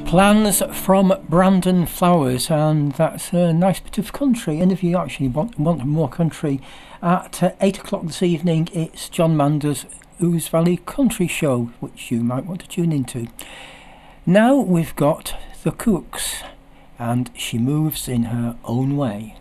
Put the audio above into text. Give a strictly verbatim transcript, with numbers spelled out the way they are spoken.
Plans from Brandon Flowers, and that's a nice bit of country. And if you actually want, want more country, at uh, eight o'clock this evening, it's John Mander's Ouse Valley Country Show, which you might want to tune into. Now we've got The Cooks, and She Moves in Her Own Way.